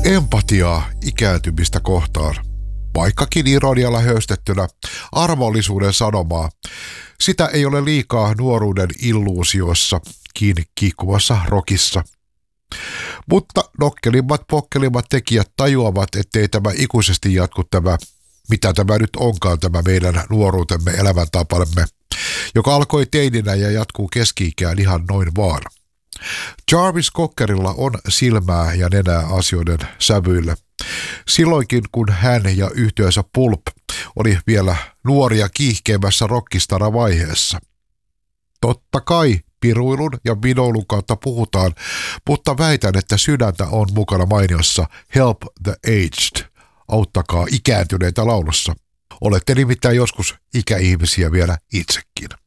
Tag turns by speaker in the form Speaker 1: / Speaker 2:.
Speaker 1: Empatiaa ikääntymistä kohtaan, vaikkakin ironialla höystettynä armollisuuden sanomaa. Sitä ei ole liikaa nuoruuden illuusiossa kiinni kiikkuvassa rockissa. Mutta pokkelimmat tekijät tajuavat, ettei tämä ikuisesti jatku mitä tämä nyt onkaan tämä meidän nuoruutemme elämäntapamme, joka alkoi teininä ja jatkuu keski-ikään ihan noin vaan. Jarvis Cockerilla on silmää ja nenää asioiden sävyille. Silloinkin kun hän ja yhtyeensä Pulp oli vielä nuoria kiihkeimmässä rockistara-vaiheessa. Totta kai piruilun ja vinoilun kautta puhutaan, mutta väitän, että sydäntä on mukana mainiossa Help the Aged, auttakaa ikääntyneitä laulussa. Olette nimittäin joskus ikäihmisiä vielä itsekin.